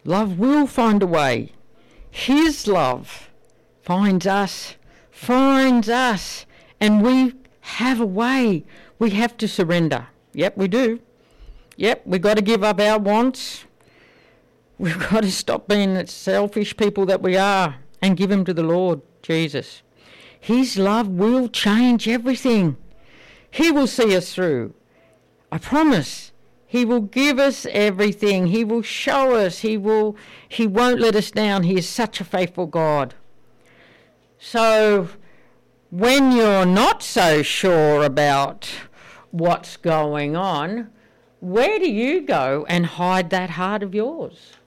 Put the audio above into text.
Love will find a way. His love finds us, and we have a way. We have to surrender. Yep, we do. Yep, we've got to give up our wants. We've got to stop being the selfish people that we are and give them to the Lord Jesus. His love will change everything. He will see us through. I promise. He will give us everything. He will show us. He won't let us down. He is such a faithful God. So when you're not so sure about what's going on, where do you go and hide that heart of yours?